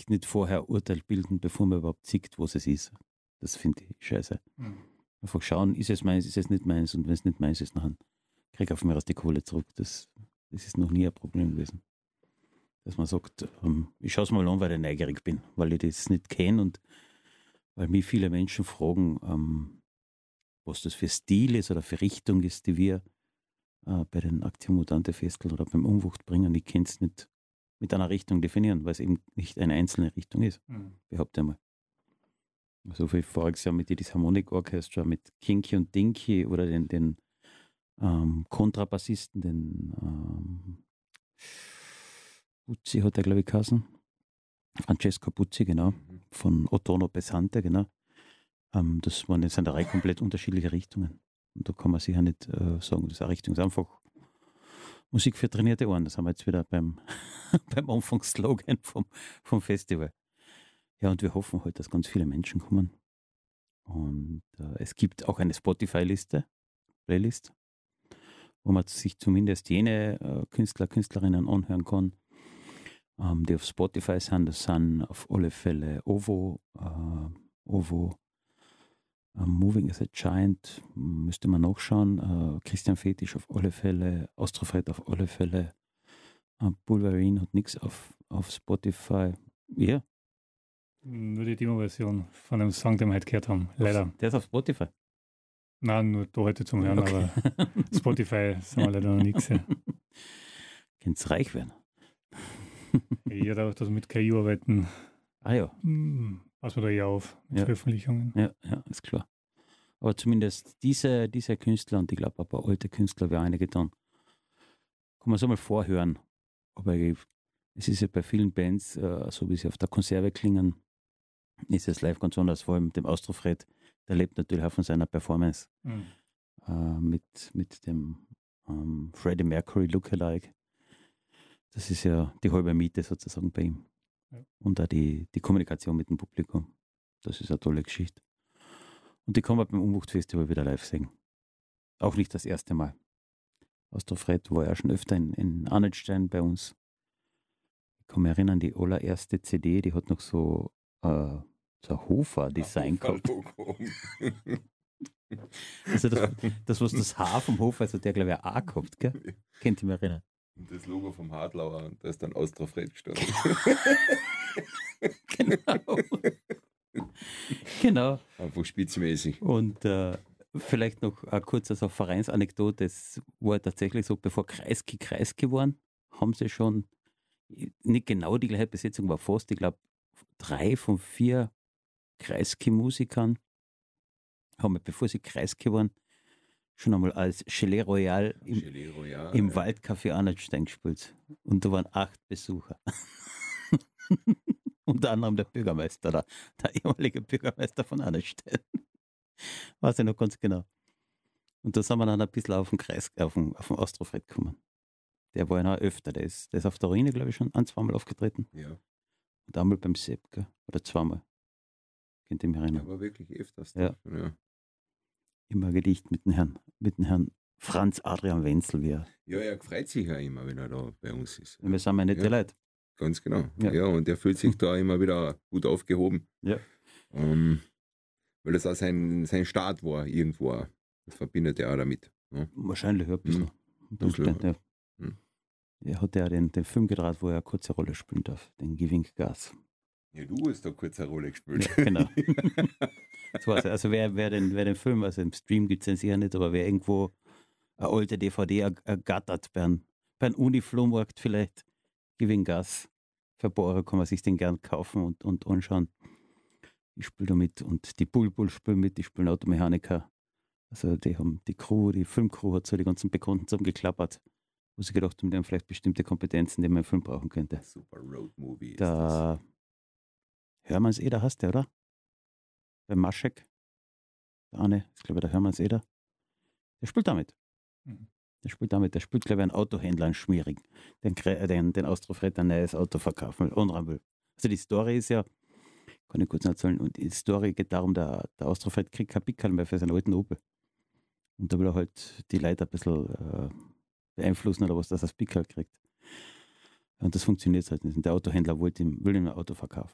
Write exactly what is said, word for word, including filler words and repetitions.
nicht, nicht vorher Urteil bilden, bevor man überhaupt sieht, was es ist. Das finde ich scheiße. Mhm. Einfach schauen, ist es meins, ist es nicht meins, und wenn es nicht meins ist, dann kriege ich auf mir aus die Kohle zurück. Das, das ist noch nie ein Problem gewesen. Dass man sagt, ähm, ich schaue es mal an, weil ich neugierig bin, weil ich das nicht kenne und weil mich viele Menschen fragen, ähm, was das für Stil ist oder für Richtung ist, die wir äh, bei den Aktion Mutante Festeln oder beim Unwucht bringen. Ich kann es nicht mit einer Richtung definieren, weil es eben nicht eine einzelne Richtung ist, mhm. behaupte ich mal. So wie voriges Jahr mit das Harmonic Orchestra, mit Kinky und Dinky oder den, den ähm, Kontrabassisten, den ähm, Buzzi hat er, glaube ich, geheißen. Francesco Buzzi, genau, mhm. von Otono Pesante, genau. Ähm, das waren jetzt eine Reihe komplett unterschiedliche Richtungen. Und da kann man sicher nicht äh, sagen, das ist eine Richtung, das ist einfach Musik für trainierte Ohren. Das haben wir jetzt wieder beim, beim Anfangsslogan vom, vom Festival. Ja, und wir hoffen halt, dass ganz viele Menschen kommen. Und äh, es gibt auch eine Spotify-Liste, Playlist, wo man sich zumindest jene äh, Künstler, Künstlerinnen anhören kann, ähm, die auf Spotify sind. Das sind auf alle Fälle Ovo, äh, Ovo, äh, Moving as a Giant, müsste man nachschauen. Äh, Christian Fetisch auf alle Fälle, Astrofred auf alle Fälle, äh, Bulverine hat nichts auf, auf Spotify. Ja. Nur die Demo-Version von dem Song, den wir heute gehört haben, leider. Der ist auf Spotify? Nein, nur da heute zum Hören, okay. Aber Spotify sind wir leider noch nicht gesehen. Könnt's reich werden? Ja, dadurch, dass wir mit K I arbeiten, ah ja. passen wir da eher auf mit ja. Veröffentlichungen. Ja, ja, ist klar. Aber zumindest diese, diese Künstler, und ich glaube ein paar alte Künstler, wie einige dann, kann man so mal vorhören. Aber ich, es ist ja bei vielen Bands, äh, so wie sie auf der Konserve klingen, ist es live ganz anders, vor allem dem Astrofred, der lebt natürlich auch von seiner Performance mhm. äh, mit, mit dem ähm, Freddie Mercury Lookalike. Das ist ja die halbe Miete sozusagen bei ihm. Ja. Und auch die, die Kommunikation mit dem Publikum. Das ist eine tolle Geschichte. Und die kann man beim Unwucht-Festival wieder live sehen. Auch nicht das erste Mal. Astrofred war ja schon öfter in, in Arnoltstein bei uns. Ich kann mich erinnern, die allererste C D, die hat noch so äh, so ein Hofer-Design gehabt. Also das, das, was das Haar vom Hofer, also der glaube ich auch gehabt, gell? Kennt ihr mich erinnern? Und das Logo vom Hartlauer, und da ist dann Astrofred gestanden. Genau. Genau. Einfach spitzmäßig. Und äh, vielleicht noch eine kurze so Vereinsanekdote. Es war tatsächlich so, bevor Kreisky Kreisky waren, haben sie schon nicht genau die gleiche Besetzung, war fast, ich glaube, drei von vier Kreisky-Musikern haben, bevor sie Kreisky waren, schon einmal als Gelee Royal im, Gelee Royal, im ja. Waldcafé Arnoldstein gespielt. Und da waren acht Besucher. Unter anderem der Bürgermeister, der, der ehemalige Bürgermeister von Arnoldstein. Weiß ich noch ganz genau. Und da sind wir dann ein bisschen auf den Kreis, auf den, auf den Astrofred gekommen. Der war ja noch öfter, der ist, der ist auf der Ruine, glaube ich, schon ein, zweimal aufgetreten. Ja. Und einmal beim Sepp, gell? Oder zweimal. Könnt ihr mich erinnern? Ja, aber wirklich öfters. Ja. ja. Immer Gedicht mit dem Herrn, mit dem Herrn Franz Adrian Wenzel. Wie er. Ja, er freut sich ja immer, wenn er da bei uns ist. Ja, wir sind ja nette ja. Leute. Ganz genau. Ja. ja, und er fühlt sich da immer wieder gut aufgehoben. Ja. Um, weil das auch sein, sein Start war, irgendwo. Das verbindet er auch damit. Ja. Wahrscheinlich ein bisschen. Hm. ein bisschen ja. Hm. Er hat ja den, den Film gedreht, wo er eine kurze Rolle spielen darf, den Giving Gas. Ja, du hast da kurz eine Rolle gespielt. Ja, genau. Das war's. Also wer, wer, den, wer den Film, also im Stream gibt es den sicher nicht, aber wer irgendwo eine alte D V D ergattert, bei einem, bei einem Uni-Flohmarkt vielleicht, Giving Gas, für ein paar Euro kann man sich den gern kaufen und, und anschauen. Ich spiele da mit und die Bulbul spielen mit, die spielen Automechaniker. Also die haben die Crew, die Filmcrew hat so die ganzen Bekannten zusammengeklappert, wo sie gedacht haben, die haben vielleicht bestimmte Kompetenzen, die man im Film brauchen könnte. Super Road-Movie ist da, das. Hörmanns Eder hast du, oder? Bei Maschek. Der eine, ich glaube, der Hörmanns Eder. Der spielt damit. Mhm. Der spielt damit. Der spielt, glaube ich, einen Autohändler, einen Schmierigen. Den, den, den Astrofred ein neues Auto verkaufen will. Also die Story ist ja, kann ich kurz erzählen, und die Story geht darum, der, der Astrofred kriegt kein Pickerl mehr für seinen alten Opel. Und da will er halt die Leute ein bisschen äh, beeinflussen oder was, dass er das Pickerl kriegt. Und das funktioniert halt nicht. Und der Autohändler will ihm, will ihm ein Auto verkaufen.